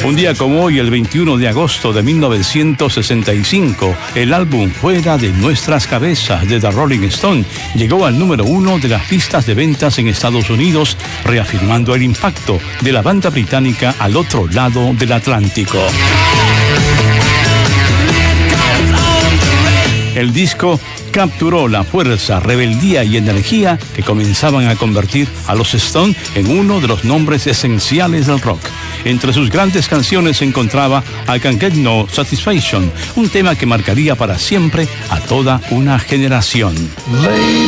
Un día como hoy, el 21 de agosto de 1965, el álbum Fuera de Nuestras Cabezas de The Rolling Stone llegó al número 1 de las listas de ventas en Estados Unidos, reafirmando el impacto de la banda británica al otro lado del Atlántico. El disco capturó la fuerza, rebeldía y energía que comenzaban a convertir a los Stones en uno de los nombres esenciales del rock. Entre sus grandes canciones se encontraba I Can't Get No Satisfaction, un tema que marcaría para siempre a toda una generación.